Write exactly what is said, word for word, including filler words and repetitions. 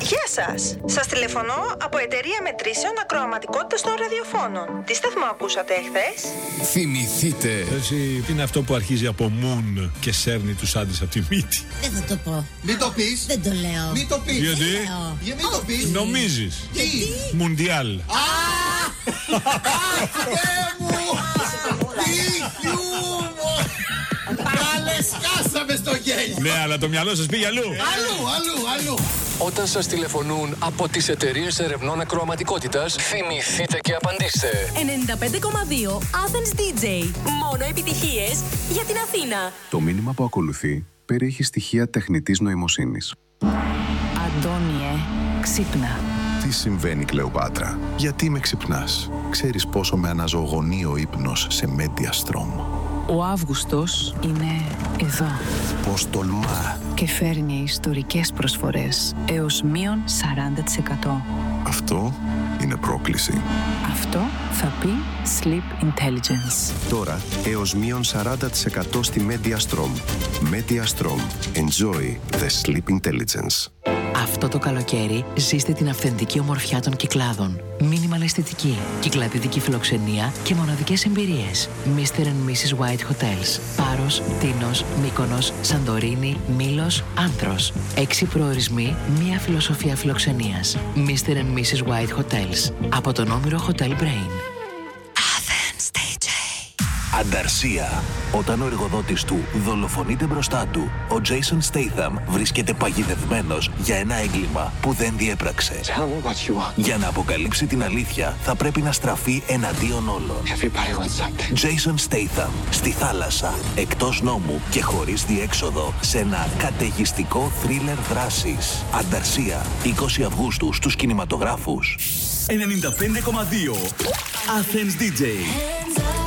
Γεια σας. Σας τηλεφωνώ από εταιρεία μετρήσεων ακροαματικότητας των ραδιοφώνων. Τι σταθμό ακούσατε εχθές? Θυμηθείτε. Εσύ, τι είναι αυτό που αρχίζει από μουν και σέρνει τους άντρες από τη μύτη? Δεν θα το πω. Μην το πεις. Δεν το λέω. Μην το πεις. Γιατί? Για μην το πεις. Νομίζεις? Τι? Μουντιάλ. Α! Θεέ μου! Τι χιούμορ! Καλέ σκάσαμε στο γέλιο. Ναι, αλλά το μυαλό σας πήγε αλλού. Αλλού, αλλού, αλλού. Όταν σας τηλεφωνούν από τις εταιρείες ερευνών ακροαματικότητας, θυμηθείτε και απαντήστε. ενενήντα πέντε κόμμα δύο Athens ντι τζέι. Μόνο επιτυχίες για την Αθήνα. Το μήνυμα που ακολουθεί περιέχει στοιχεία τεχνητής νοημοσύνης. Αντώνιε, ξύπνα. Τι συμβαίνει, Κλεοπάτρα? Γιατί με ξυπνάς? Ξέρεις πόσο με αναζωογονεί ο ύπνος σε Mediastrom. Ο Αύγουστος είναι εδώ Πώς τολμά. και φέρνει ιστορικές προσφορές έως μείον σαράντα τοις εκατό. Αυτό είναι πρόκληση. Αυτό θα πει Sleep Intelligence. Τώρα έως μείον σαράντα τοις εκατό στη Mediastrom. Mediastrom. Enjoy the sleep intelligence. Αυτό το καλοκαίρι ζήστε την αυθεντική ομορφιά των Κυκλάδων. Μίνιμαλ αισθητική, κυκλαδιτική φιλοξενία και μοναδικές εμπειρίες. μίστερ and μίσις White Hotels. Πάρος, Τίνος, Μύκονος, Σαντορίνη, Μήλος, Άνθρος. Έξι προορισμοί, μία φιλοσοφία φιλοξενίας. μίστερ and μίσις White Hotels. Από τον Όμηρο Hotel Brain. Athens ντι τζέι. Ανταρσία. Όταν ο εργοδότης του δολοφονείται μπροστά του, ο Jason Statham βρίσκεται παγιδευμένος για ένα έγκλημα που δεν διέπραξε. Για να αποκαλύψει την αλήθεια, θα πρέπει να στραφεί εναντίον όλων. Jason Statham, στη θάλασσα, εκτός νόμου και χωρίς διέξοδο, σε ένα καταιγιστικό θρίλερ δράσης. Ανταρσία, είκοσι Αυγούστου στους κινηματογράφους. ενενήντα πέντε κόμμα δύο Athens ντι τζέι.